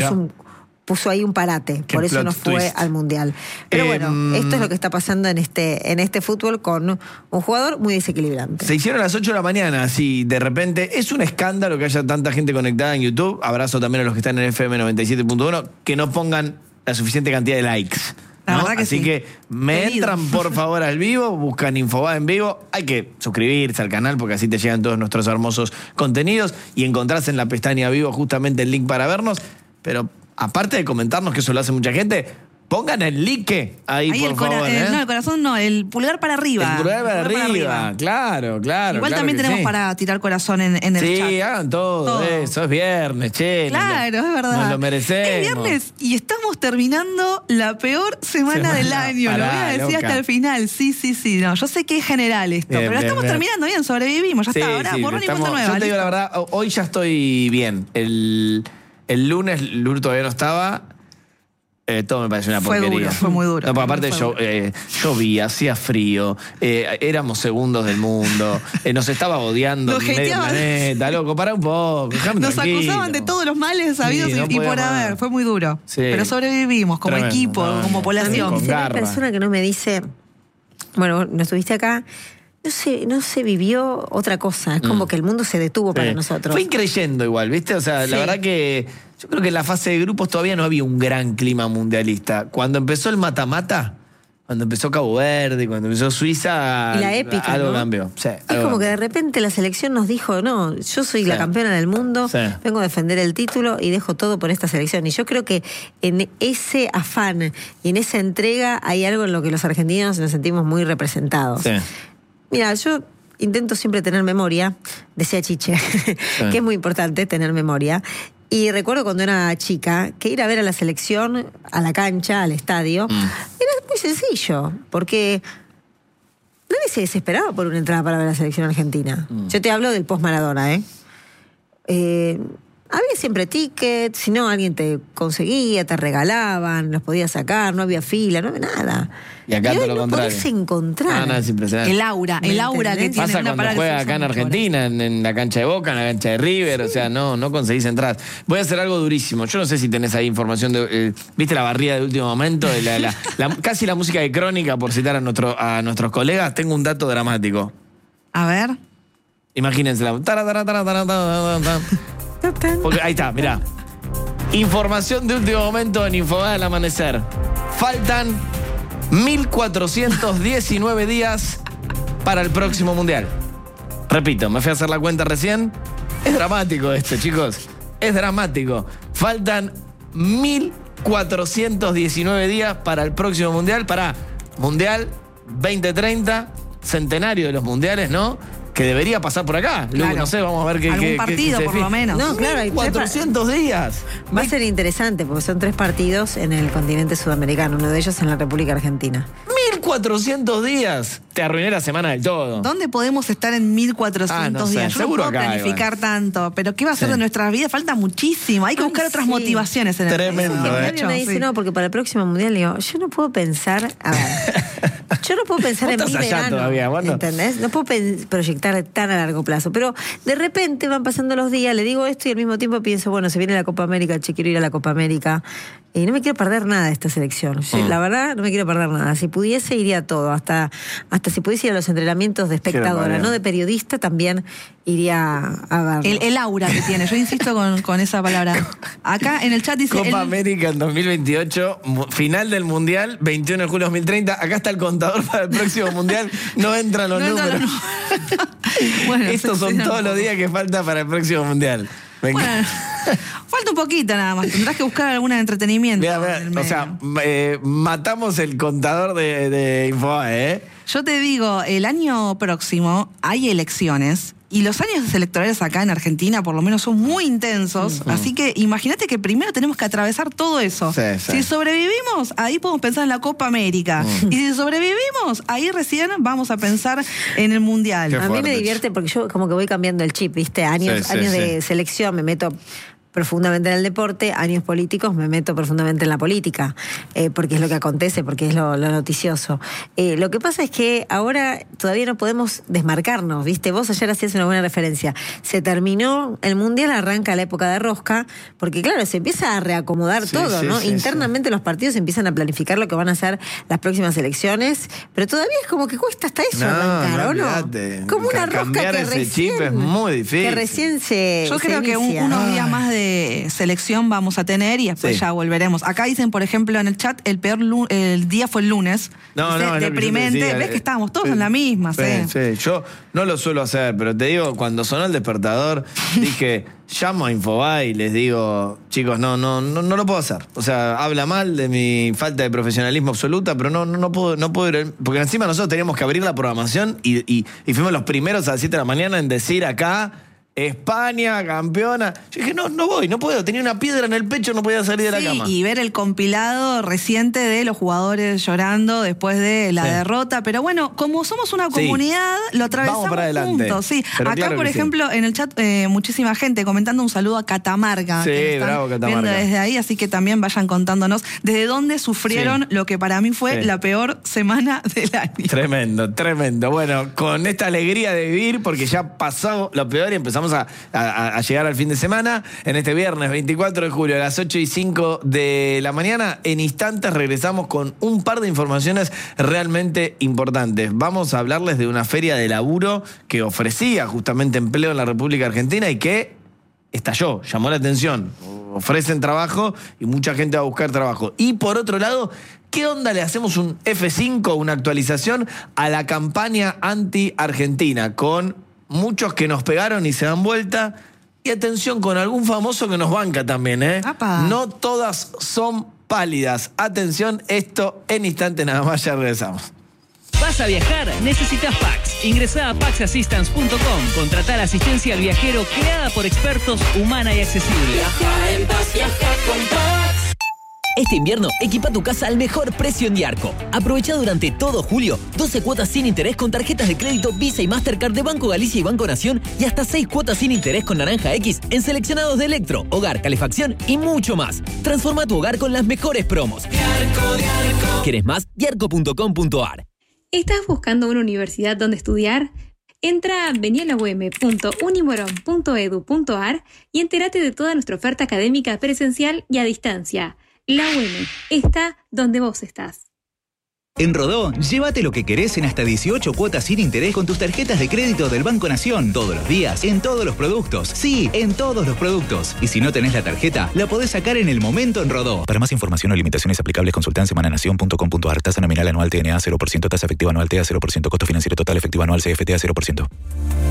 puso ahí un parate, por eso no fue al Mundial. Pero bueno, esto es lo que está pasando en este fútbol con un jugador muy desequilibrante. Se hicieron a las 8 de la mañana, así de repente. Es un escándalo que haya tanta gente conectada en YouTube. Abrazo también a los que están en FM 97.1, que no pongan la suficiente cantidad de likes, ¿no? Así que entran por favor al vivo, buscan Infobae en vivo. Hay que suscribirse al canal porque así te llegan todos nuestros hermosos contenidos y encontrás en la pestaña vivo justamente el link para vernos. Pero aparte de comentarnos, que eso lo hace mucha gente, pongan el like ahí por favor. No, el corazón no, el pulgar para arriba. El pulgar para arriba, claro. Igual también tenemos para tirar corazón en el chat. Sí, hagan todo eso, es viernes, che. Claro, es verdad. Nos lo merecemos. Es viernes y estamos terminando la peor semana del año. Lo voy a decir hasta el final. Sí. No, yo sé que es general esto, pero la estamos terminando bien, sobrevivimos, ya está. Ahora borrón y cuenta nueva. Yo te digo la verdad, hoy ya estoy bien. El lunes, todavía no estaba. Todo me pareció una porquería. Fue muy duro. No, aparte llovía, hacía frío, éramos segundos del mundo, nos estaba odiando medio planeta, loco, pará un poco. Nos acusaban de todos los males sabidos y por haber. Fue muy duro. Sí. Pero sobrevivimos como equipo, como población. Si hay persona que no me dice, bueno, no estuviste acá, no se vivió otra cosa. Es como que el mundo se detuvo para nosotros. Fue increyendo igual, ¿viste? O sea, la verdad que yo creo que en la fase de grupos todavía no había un gran clima mundialista. Cuando empezó el mata-mata, cuando empezó Cabo Verde, cuando empezó Suiza, y la épica, algo cambió. Sí, es como que de repente la selección nos dijo, no, yo soy la campeona del mundo, vengo a defender el título y dejo todo por esta selección. Y yo creo que en ese afán y en esa entrega hay algo en lo que los argentinos nos sentimos muy representados. Sí. Mira, yo intento siempre tener memoria, decía Chiche, que es muy importante tener memoria. Y recuerdo cuando era chica que ir a ver a la selección, a la cancha, al estadio, era muy sencillo, porque nadie se desesperaba por una entrada para ver a la selección argentina. Yo te hablo del post-Maradona, había siempre tickets, si no alguien te conseguía, te regalaban, los podías sacar, no había fila, no había nada. Y acá todo lo contrario. Podés encontrar. No, es impresionante. El aura que tiene. Pasa cuando juega acá en Argentina, en la cancha de Boca, en la cancha de River, o sea, no conseguís entradas. Voy a hacer algo durísimo. Yo no sé si tenés ahí información de, ¿viste la barrida de último momento? Casi la música de Crónica, por citar a nuestros colegas. Tengo un dato dramático. A ver. Imagínensela. Porque ahí está, mirá. Información de último momento en Infobae al amanecer. Faltan 1419 días para el próximo Mundial. Repito, me fui a hacer la cuenta recién. Es dramático esto, chicos. Es dramático. Faltan 1419 días para el próximo Mundial. Para Mundial 2030, centenario de los mundiales, ¿no? Que debería pasar por acá. Claro. Luego, no sé, vamos a ver qué... Algún partido, por lo menos. No, claro, hay 400 días. Va a ser interesante, porque son 3 partidos en el continente sudamericano, uno de ellos en la República Argentina. 1400 días. Te arruiné la semana del todo. ¿Dónde podemos estar en 1400 días? Yo seguro no puedo planificar tanto, pero ¿qué va a ser de nuestras vidas? Falta muchísimo. Hay que buscar otras motivaciones en el tremendo, me dice, no, porque para el próximo Mundial, digo, yo no puedo pensar... A ver, yo no puedo pensar en mi verano, todavía, ¿entendés? No puedo proyectar tan a largo plazo, pero de repente van pasando los días, le digo esto y al mismo tiempo pienso, bueno, se viene la Copa América, che, quiero ir a la Copa América y no me quiero perder nada de esta selección. La verdad, no me quiero perder nada. Si pudiese, iría a todo, hasta si pudiese ir a los entrenamientos de espectadora, no de periodista, también iría a ver. El aura que tiene, yo insisto con esa palabra. Acá en el chat dice... Copa América en 2028, final del Mundial, 21 de julio de 2030. Acá está el contador para el próximo Mundial. No entran los números. Bueno, estos son todos los días que falta para el próximo Mundial. Bueno, falta un poquito nada más. Tendrás que buscar algún entretenimiento. O sea, matamos el contador de Infobae, Yo te digo, el año próximo hay elecciones. Y los años electorales acá en Argentina, por lo menos, son muy intensos. Así que imagínate que primero tenemos que atravesar todo eso. Si sobrevivimos, ahí podemos pensar en la Copa América. Y si sobrevivimos, ahí recién vamos a pensar en el Mundial. A mí me divierte porque yo como que voy cambiando el chip, ¿viste? Años de selección, me meto profundamente en el deporte, años políticos me meto profundamente en la política, porque es lo que acontece, porque es lo noticioso. Lo que pasa es que ahora todavía no podemos desmarcarnos, ¿viste? Vos ayer hacías una buena referencia. Se terminó el Mundial, arranca la época de rosca, porque claro, se empieza a reacomodar todo, ¿no? Internamente los partidos empiezan a planificar lo que van a hacer las próximas elecciones, pero todavía es como que cuesta hasta eso arrancar, ¿o no? Como una rosca que ese chip es muy difícil. Que recién Yo creo que unos días más de selección vamos a tener y después ya volveremos. Acá dicen, por ejemplo, en el chat, el día fue el lunes. Deprimente. Ves que estábamos todos en la misma. Sí. Yo no lo suelo hacer, pero te digo, cuando sonó el despertador, dije, llamo a Infobae y les digo, chicos, no lo puedo hacer. O sea, habla mal de mi falta de profesionalismo absoluta, pero no puedo ir. Porque encima nosotros teníamos que abrir la programación y fuimos los primeros a las 7 de la mañana en decir acá, España, campeona. Yo dije, no voy, no puedo. Tenía una piedra en el pecho, no podía salir de la cama. Y ver el compilado reciente de los jugadores llorando después de la derrota. Pero bueno, como somos una comunidad, lo atravesamos juntos. Sí. Acá, claro, por ejemplo, en el chat, muchísima gente comentando un saludo a Catamarca. Sí, que bravo, Catamarca. Viendo desde ahí, así que también vayan contándonos desde dónde sufrieron lo que para mí fue la peor semana del año. Tremendo. Bueno, con esta alegría de vivir, porque ya pasó lo peor y empezamos a llegar al fin de semana. En este viernes 24 de julio a las 8:05 de la mañana, en instantes regresamos con un par de informaciones realmente importantes. Vamos a hablarles de una feria de laburo que ofrecía justamente empleo en la República Argentina y que estalló, llamó la atención. Ofrecen trabajo y mucha gente va a buscar trabajo. Y por otro lado, ¿qué onda le hacemos un F5, una actualización a la campaña anti-Argentina? Con muchos que nos pegaron y se dan vuelta. Y atención, con algún famoso que nos banca también, ¿eh? ¡Apa! No todas son pálidas. Atención, esto en instante nada más, ya regresamos. ¿Vas a viajar? Necesitas Pax. Ingresá a paxassistance.com. Contratá la asistencia al viajero creada por expertos, humana y accesible. Viaja en paz, viaja con Pax. Este invierno, equipa tu casa al mejor precio en Diarco. Aprovecha durante todo julio 12 cuotas sin interés con tarjetas de crédito Visa y Mastercard de Banco Galicia y Banco Nación y hasta 6 cuotas sin interés con Naranja X en seleccionados de electro, hogar, calefacción y mucho más. Transforma tu hogar con las mejores promos. Diarco. ¿Querés más? Diarco.com.ar. ¿Estás buscando una universidad donde estudiar? Entra a venialaum.unimoron.edu.ar y entérate de toda nuestra oferta académica presencial y a distancia. La UM está donde vos estás. En Rodó, llévate lo que querés en hasta 18 cuotas sin interés con tus tarjetas de crédito del Banco Nación. Todos los días, en todos los productos. Sí, en todos los productos. Y si no tenés la tarjeta, la podés sacar en el momento en Rodó. Para más información o limitaciones aplicables, consultá en semananación.com.ar. Tasa nominal anual TNA 0%, tasa efectiva anual TA 0%, costo financiero total efectivo anual CFTA 0%.